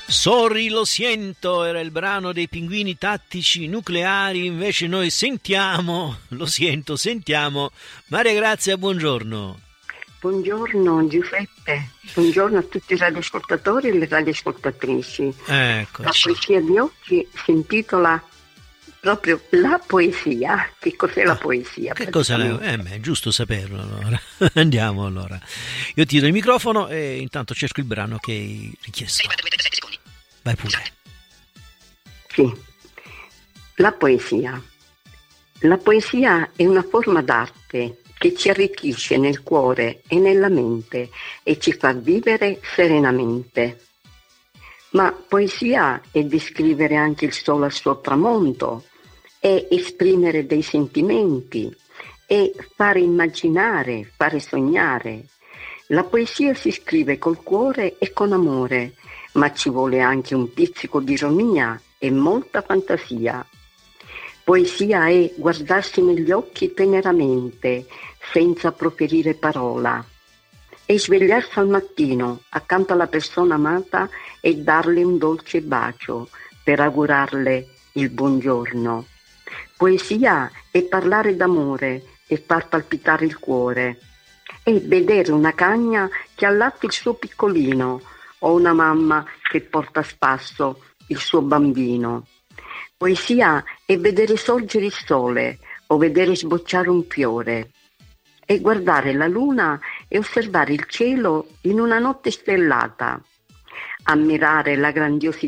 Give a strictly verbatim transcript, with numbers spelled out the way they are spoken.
Sorry, lo siento, era il brano dei Pinguini Tattici Nucleari, invece noi sentiamo, lo siento, sentiamo Maria Grazia, buongiorno. Buongiorno Giuseppe, buongiorno a tutti i radioascoltatori e le radioascoltatrici. Eccoci. La poesia di oggi si intitola proprio La poesia. Che cos'è la poesia? Che cosa è? Eh, beh, è giusto saperlo allora. Andiamo allora. Io tiro il microfono e intanto cerco il brano che hai richiesto. Vai pure. Sì. La poesia. La poesia è una forma d'arte che ci arricchisce nel cuore e nella mente e ci fa vivere serenamente. Ma poesia è descrivere anche il sole al suo tramonto, è esprimere dei sentimenti, è fare immaginare, fare sognare. La poesia si scrive col cuore e con amore, ma ci vuole anche un pizzico di ironia e molta fantasia. Poesia è guardarsi negli occhi teneramente, senza proferire parola, e svegliarsi al mattino accanto alla persona amata e darle un dolce bacio per augurarle il buongiorno. Poesia è parlare d'amore e far palpitare il cuore, e vedere una cagna che allatta il suo piccolino o una mamma che porta a spasso il suo bambino. Poesia è vedere sorgere il sole o vedere sbocciare un fiore, e guardare la luna e osservare il cielo in una notte stellata, ammirare la grandiosità